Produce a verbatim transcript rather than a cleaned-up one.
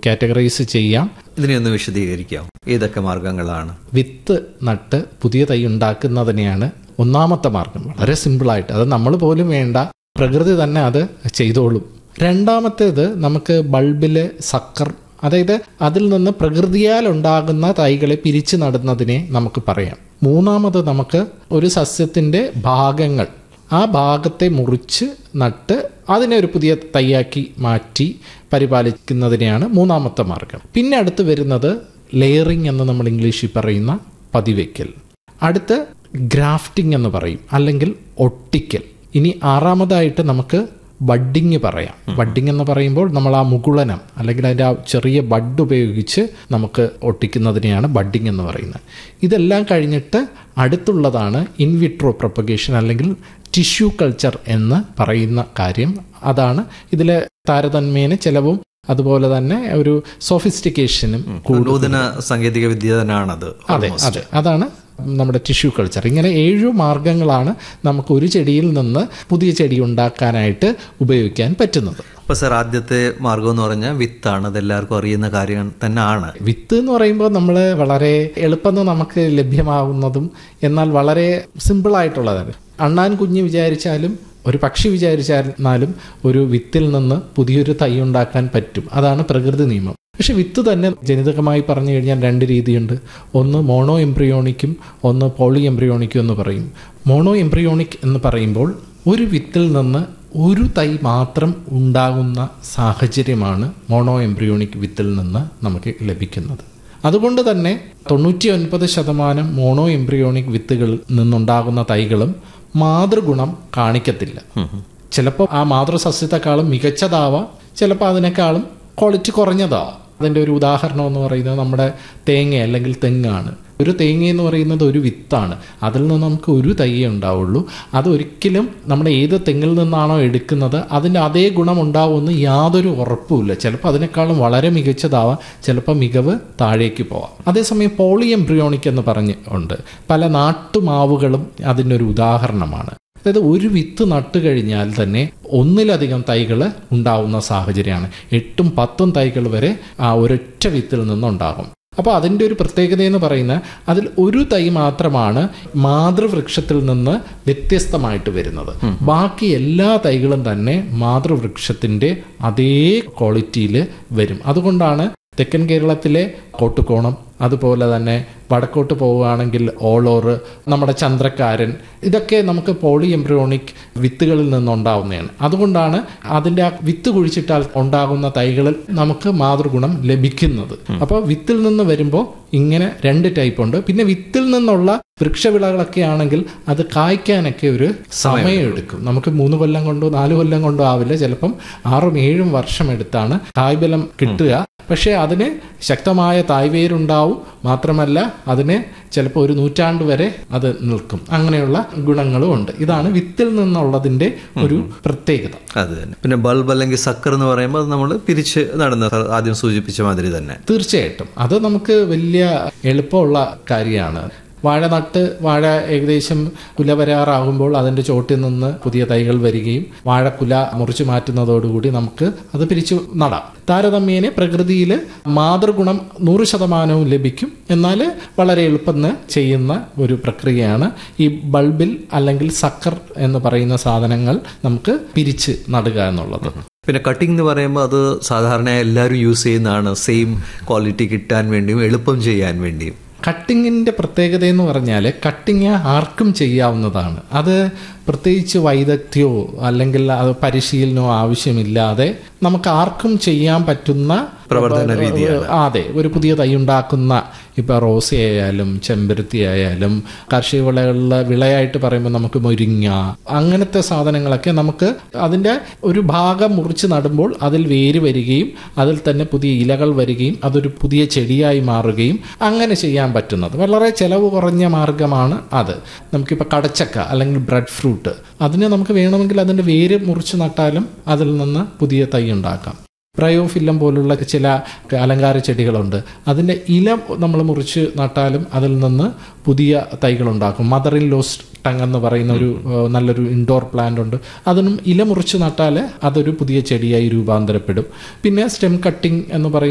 Categorise ചെയ്യാം. ഇതിനെ ഒന്ന് വിശദീകരിക്കാം, ഏതൊക്കെ മാർഗങ്ങളാണ്? വിത്ത് നട്ട് പുതിയ തൈ ഉണ്ടാക്കുന്നതിനെയാണ് ഒന്നാമത്തെ മാർഗം. വളരെ സിമ്പിളായിട്ട്, അത് നമ്മൾ പോലും വേണ്ട, പ്രകൃതി തന്നെ അത് ചെയ്തോളും. രണ്ടാമത്തേത് നമുക്ക് ബൾബില് സക്കർ, അതായത് അതിൽ നിന്ന് പ്രകൃതിയാൽ ഉണ്ടാകുന്ന തൈകളെ പിരിച്ചു നടുന്നതിനെ നമുക്ക് പറയാം. മൂന്നാമത് നമുക്ക് ഒരു സസ്യത്തിൻ്റെ ഭാഗങ്ങൾ, ആ ഭാഗത്തെ മുറിച്ച് നട്ട് അതിനെ ഒരു പുതിയ തൈയാക്കി മാറ്റി പരിപാലിക്കുന്നതിനെയാണ് മൂന്നാമത്തെ മാർഗം. പിന്നെ അടുത്ത് വരുന്നത് ലെയറിംഗ് എന്ന് നമ്മൾ ഇംഗ്ലീഷിൽ പറയുന്ന പതിവയ്ക്കൽ. അടുത്ത് ഗ്രാഫ്റ്റിംഗ് എന്ന് പറയും, അല്ലെങ്കിൽ ഒട്ടിക്കൽ. ഇനി ആറാമതായിട്ട് നമുക്ക് ബഡ്ഡിങ് പറയാം. ബഡ്ഡിങ് എന്ന് പറയുമ്പോൾ നമ്മൾ ആ മുകുളനം അല്ലെങ്കിൽ അതിൻ്റെ ആ ചെറിയ ബഡ് ഉപയോഗിച്ച് നമുക്ക് ഒട്ടിക്കുന്നതിനെയാണ് ബഡ്ഡിങ് എന്ന് പറയുന്നത്. ഇതെല്ലാം കഴിഞ്ഞിട്ട് അടുത്തുള്ളതാണ് ഇൻവിട്രോ പ്രൊപ്പഗേഷൻ അല്ലെങ്കിൽ ടിഷ്യൂ കൾച്ചർ എന്ന് പറയുന്ന കാര്യം. അതാണ് ഇതിലെ താരതമ്യേന ചെലവും അതുപോലെ തന്നെ ഒരു സോഫിസ്റ്റിക്കേഷനും നൂതന സാങ്കേതിക വിദ്യ തന്നെയാണത്. അതെ അതെ അതാണ് നമ്മുടെ ടിഷ്യൂ കൾച്ചർ. ഇങ്ങനെ ഏഴു മാർഗങ്ങളാണ് നമുക്ക് ഒരു ചെടിയിൽ നിന്ന് പുതിയ ചെടി ഉണ്ടാക്കാനായിട്ട് ഉപയോഗിക്കാൻ പറ്റുന്നത്. അപ്പോൾ സാർ, ആദ്യത്തെ മാർഗം എന്ന് പറഞ്ഞാൽ വിത്താണ്. അതെല്ലാവർക്കും അറിയുന്ന കാര്യം തന്നെയാണ്. വിത്ത് എന്ന് പറയുമ്പോൾ നമ്മൾ വളരെ എളുപ്പം നമുക്ക് ലഭ്യമാകുന്നതും എന്നാൽ വളരെ സിമ്പിളായിട്ടുള്ളതാണ്. അണ്ണാൻ കുഞ്ഞ് വിചാരിച്ചാലും ഒരു പക്ഷി വിചാരിച്ചാലും ഒരു വിത്തിൽ നിന്ന് പുതിയൊരു തൈ ഉണ്ടാക്കാൻ പറ്റും. അതാണ് പ്രകൃതി നിയമം. പക്ഷെ വിത്ത് തന്നെ ജനിതകമായി പറഞ്ഞു കഴിഞ്ഞാൽ രണ്ട് രീതിയുണ്ട്. ഒന്ന് മോണോ എംബ്രിയോണിക്കും ഒന്ന് പോളി എംബ്രിയോണിക്കും എന്ന് പറയും. മോണോ എംബ്രിയോണിക് എന്ന് പറയുമ്പോൾ ഒരു വിത്തിൽ നിന്ന് ഒരു തൈ മാത്രം ഉണ്ടാകുന്ന സാഹചര്യമാണ് മോണോ എംബ്രിയോണിക് വിത്തിൽ നിന്ന് നമുക്ക് ലഭിക്കുന്നത്. അതുകൊണ്ട് തന്നെ തൊണ്ണൂറ്റി ഒൻപത് ശതമാനം മോണോ എംബ്രിയോണിക് വിത്തുകളിൽ നിന്നുണ്ടാകുന്ന തൈകളും മാതൃഗുണം കാണിക്കത്തില്ല. ചിലപ്പോൾ ആ മാതൃസസ്യത്തെക്കാളും മികച്ചതാവാം, ചിലപ്പോൾ അതിനേക്കാളും ക്വാളിറ്റി കുറഞ്ഞതാവാം. അതിൻ്റെ ഒരു ഉദാഹരണം എന്ന് പറയുന്നത് നമ്മുടെ തേങ്ങ അല്ലെങ്കിൽ തെങ്ങാണ്. ഒരു തേങ്ങ എന്ന് പറയുന്നത് ഒരു വിത്താണ്. അതിൽ നിന്ന് നമുക്ക് ഒരു തൈയേ ഉണ്ടാവുള്ളൂ. അതൊരിക്കലും നമ്മുടെ ഏത് തെങ്ങിൽ നിന്നാണോ എടുക്കുന്നത് അതിൻ്റെ അതേ ഗുണം ഉണ്ടാവുമെന്ന് യാതൊരു ഉറപ്പുമില്ല. ചിലപ്പോൾ അതിനേക്കാളും വളരെ മികച്ചതാവാം, ചിലപ്പോൾ മികവ് താഴേക്ക് പോവാം. അതേസമയം പോളി എംബ്രിയോണിക് എന്ന് പറഞ്ഞ് ഉണ്ട്. പല നാട്ടുമാവുകളും അതിനൊരു ഉദാഹരണമാണ്. അതായത് ഒരു വിത്ത് നട്ട് കഴിഞ്ഞാൽ തന്നെ ഒന്നിലധികം തൈകൾ ഉണ്ടാവുന്ന സാഹചര്യമാണ്. എട്ടും പത്തും തൈകൾ വരെ ആ ഒരൊറ്റ വിത്തിൽ നിന്നുണ്ടാകും. അപ്പോൾ അതിൻ്റെ ഒരു പ്രത്യേകത എന്ന് പറയുന്നത് അതിൽ ഒരു തൈ മാത്രമാണ് മാതൃവൃക്ഷത്തിൽ നിന്ന് വ്യത്യസ്തമായിട്ട് വരുന്നത്. ബാക്കി എല്ലാ തൈകളും തന്നെ മാതൃവൃക്ഷത്തിൻ്റെ അതേ ക്വാളിറ്റിയിൽ വരും. അതുകൊണ്ടാണ് തെക്കൻ കേരളത്തിലെ കോട്ടുകോണം, അതുപോലെ തന്നെ വടക്കോട്ട് പോവുകയാണെങ്കിൽ ഓളോറ്, നമ്മുടെ ചന്ദ്രക്കാരൻ, ഇതൊക്കെ നമുക്ക് പോളി എംബ്രിയോണിക് വിത്തുകളിൽ നിന്നുണ്ടാവുന്നതാണ്. അതുകൊണ്ടാണ് അതിൻ്റെ ആ വിത്ത് കുഴിച്ചിട്ടാൽ ഉണ്ടാകുന്ന തൈകളിൽ നമുക്ക് മാതൃഗുണം ലഭിക്കുന്നത്. അപ്പോൾ വിത്തിൽ നിന്ന് വരുമ്പോൾ ഇങ്ങനെ രണ്ട് ടൈപ്പ് ഉണ്ട്. പിന്നെ വിത്തിൽ നിന്നുള്ള വൃക്ഷവിളകളൊക്കെ ആണെങ്കിൽ അത് കായ്ക്കാനൊക്കെ ഒരു സമയം എടുക്കും. നമുക്ക് മൂന്ന് കൊല്ലം കൊണ്ടോ നാല് കൊല്ലം കൊണ്ടോ ആവില്ല, ചിലപ്പം ആറും ഏഴും വർഷം എടുത്താണ് കായ്ബലം കിട്ടുക. പക്ഷേ അതിന് ശക്തമായ തായ്വേരുണ്ടാവും. മാത്രമല്ല അതിന് ചിലപ്പോൾ ഒരു നൂറ്റാണ്ട് വരെ അത് നിൽക്കും. അങ്ങനെയുള്ള ഗുണങ്ങളും ഉണ്ട്. ഇതാണ് വിത്തിൽ നിന്നുള്ളതിന്റെ ഒരു പ്രത്യേകത. അത് തന്നെ. പിന്നെ ബൾബ് അല്ലെങ്കിൽ സക്കർ എന്ന് പറയുമ്പോൾ അത് നമ്മൾ പിരിച്ച് നടന്ന ആദ്യം സൂചിപ്പിച്ച മാതിരി തന്നെ. തീർച്ചയായിട്ടും അത് നമുക്ക് വലിയ എളുപ്പമുള്ള കാര്യമാണ്. വാഴ നട്ട് വാഴ ഏകദേശം കുല വരാറാകുമ്പോൾ അതിൻ്റെ ചോട്ടിൽ നിന്ന് പുതിയ തൈകൾ വരികയും വാഴക്കുല മുറിച്ചു മാറ്റുന്നതോടുകൂടി നമുക്ക് അത് പിരിച്ചു നടാം. താരതമ്യേന പ്രകൃതിയിൽ മാതൃഗുണം നൂറ് ശതമാനവും ലഭിക്കും. എന്നാൽ വളരെ എളുപ്പം ചെയ്യുന്ന ഒരു പ്രക്രിയയാണ് ഈ ബൾബിൽ അല്ലെങ്കിൽ സക്കർ എന്ന് പറയുന്ന സാധനങ്ങൾ നമുക്ക് പിരിച്ച് നടുക എന്നുള്ളത്. പിന്നെ കട്ടിംഗ് എന്ന് പറയുമ്പോൾ അത് സാധാരണ എല്ലാവരും യൂസ് ചെയ്യുന്നതാണ്, സെയിം ക്വാളിറ്റി കിട്ടാൻ വേണ്ടിയും എളുപ്പം ചെയ്യാൻ വേണ്ടിയും. കട്ടിങ്ങിൻ്റെ പ്രത്യേകത എന്ന് പറഞ്ഞാൽ കട്ടിങ് ആർക്കും ചെയ്യാവുന്നതാണ്. അത് പ്രത്യേകിച്ച് വൈദഗ്ധ്യമോ അല്ലെങ്കിൽ അത് പരിശീലനമോ ആവശ്യമില്ലാതെ നമുക്ക് ആർക്കും ചെയ്യാൻ പറ്റുന്ന പ്രവർത്തന രീതിയാണ്. അതെ, ഒരു പുതിയ തൈ ഉണ്ടാക്കുന്ന ഇപ്പോൾ റോസ ആയാലും ചെമ്പരത്തി ആയാലും കാർഷിക വിളകളിൽ വിളയായിട്ട് പറയുമ്പോൾ നമുക്ക് മുരിങ്ങ അങ്ങനത്തെ സാധനങ്ങളൊക്കെ നമുക്ക് അതിൻ്റെ ഒരു ഭാഗം മുറിച്ച് നടുമ്പോൾ അതിൽ വേര് വരികയും അതിൽ തന്നെ പുതിയ ഇലകൾ വരികയും അതൊരു പുതിയ ചെടിയായി മാറുകയും അങ്ങനെ ചെയ്യാൻ പറ്റുന്നത് വളരെ ചിലവ് കുറഞ്ഞ മാർഗമാണ് അത്. നമുക്കിപ്പോൾ കടച്ചക്ക അല്ലെങ്കിൽ ബ്രെഡ് ഫ്രൂട്ട്, അതിന് നമുക്ക് വേണമെങ്കിൽ അതിൻ്റെ വേര് മുറിച്ച് നട്ടാലും അതിൽ നിന്ന് പുതിയ തൈ ഉണ്ടാക്കാം. പ്രയോഫില്ലം പോലുള്ള ചില അലങ്കാര ചെടികളുണ്ട്, അതിൻ്റെ ഇല നമ്മൾ മുറിച്ച് നട്ടാലും അതിൽ നിന്ന് പുതിയ തൈകളുണ്ടാക്കും. മദർ ഇൻ ലോസ് ടങ് എന്ന് പറയുന്ന ഒരു നല്ലൊരു ഇൻഡോർ പ്ലാന്റ് ഉണ്ട്, അതിനും ഇല മുറിച്ച് നട്ടാൽ അതൊരു പുതിയ ചെടിയായി രൂപാന്തരപ്പെടും. പിന്നെ സ്റ്റെം കട്ടിംഗ് എന്ന് പറയുന്ന